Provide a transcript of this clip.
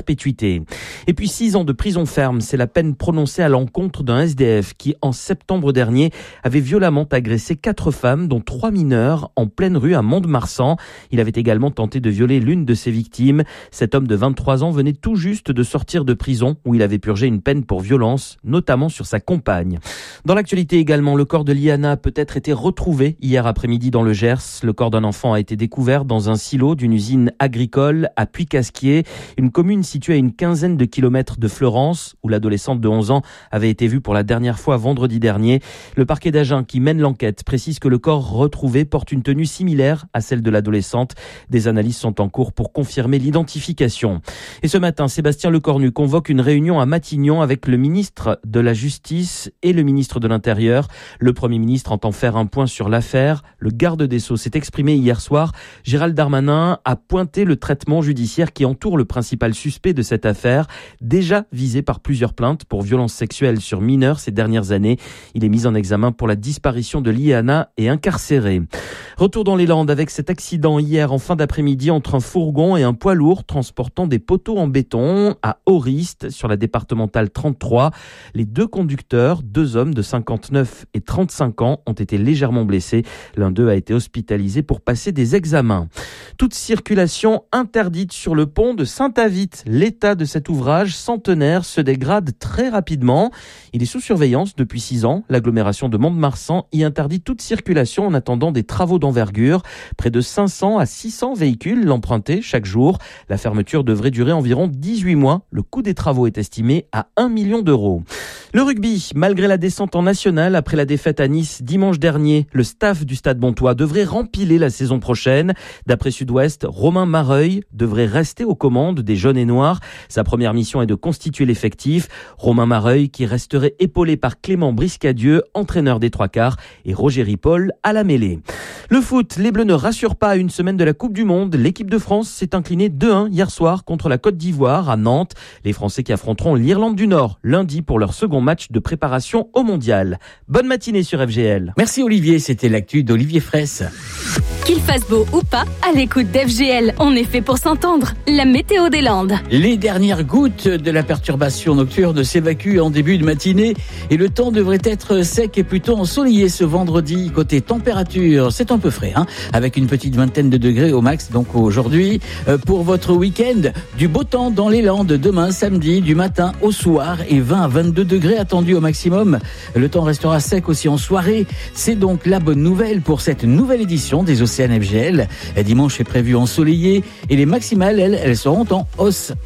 perpétuité. Et puis 6 ans de prison ferme, c'est la peine prononcée à l'encontre d'un SDF qui, en septembre dernier, avait violemment agressé 4 femmes, dont 3 mineurs, en pleine rue à Mont-de-Marsan. Il avait également tenté de violer l'une de ses victimes. Cet homme de 23 ans venait tout juste de sortir de prison où il avait purgé une peine pour violence, notamment sur sa compagne. Dans l'actualité également, le corps de Liana a peut-être été retrouvé hier après-midi dans le Gers. Le corps d'un enfant a été découvert dans un silo d'une usine agricole à Puy-Casquier, une commune située à une quinzaine de kilomètres de Fleurance, où l'adolescente de 11 ans avait été vue pour la dernière fois vendredi dernier. Le parquet d'Agen qui mène l'enquête précise que le corps retrouvé porte une tenue similaire à celle de l'adolescente. Des analyses sont en cours pour confirmer l'identification. Et ce matin, Sébastien Lecornu convoque une réunion à Matignon avec le ministre de la Justice et le ministre de l'Intérieur. Le Premier ministre entend faire un point sur l'affaire. Le garde des Sceaux s'est exprimé hier soir. Gérald Darmanin a pointé le traitement judiciaire qui entoure le principal suspect de cette affaire, déjà visé par plusieurs plaintes pour violences sexuelles sur mineurs ces dernières années. Il est mis en examen pour la disparition de Liana et incarcéré. Retour dans les Landes avec cet accident hier en fin d'après-midi entre un fourgon et un poids lourd transportant des poteaux en béton à Orist sur la départementale 33. Les 2 conducteurs, 2 hommes de 59 et 35 ans, ont été légèrement blessés. L'un d'eux a été hospitalisé pour passer des examens. Toute circulation interdite sur le pont de Saint-Avit. L'état de cet ouvrage centenaire se dégrade très rapidement. Il est sous surveillance depuis 6 ans. L'agglomération de Mont-de-Marsan y interdit toute circulation en attendant des travaux d'envergure. Près de 500 à 600 véhicules l'empruntaient chaque jour. La fermeture devrait durer environ 18 mois. Le coût des travaux est estimé à 1 million d'euros. Le rugby, malgré la descente en nationale après la défaite à Nice dimanche dernier, le staff du Stade Montois devrait rempiler la saison prochaine. D'après Sud-Ouest, Romain Mareuil devrait rester aux commandes des jaunes et noirs. Sa première mission est de constituer l'effectif. Romain Mareuil qui resterait épaulé par Clément Briscadieu, entraîneur des 3/4, et Roger Ripoll à la mêlée. Le foot, les Bleus ne rassurent pas à une semaine de la Coupe du Monde. L'équipe de France s'est inclinée 2-1 hier soir contre la Côte d'Ivoire à Nantes. Les Français qui affronteront l'Irlande du Nord lundi pour leur second match de préparation au mondial. Bonne matinée sur FGL. Merci Olivier, c'était l'actu d'Olivier Fraisse. Qu'il fasse beau ou pas, à l'écoute d'FGL, on est fait pour s'entendre. La météo des Landes. Les dernières gouttes de la perturbation nocturne s'évacuent en début de matinée et le temps devrait être sec et plutôt ensoleillé ce vendredi. Côté température, c'est un peu frais, avec une petite vingtaine de degrés au max donc aujourd'hui. Pour votre week-end, du beau temps dans les Landes demain samedi du matin au soir et 20 à 22 degrés attendus au maximum. Le temps restera sec aussi en soirée. C'est donc la bonne nouvelle pour cette nouvelle édition des Océanes FGL. Dimanche est prévu ensoleillé et les maximales, elles seront en hausse.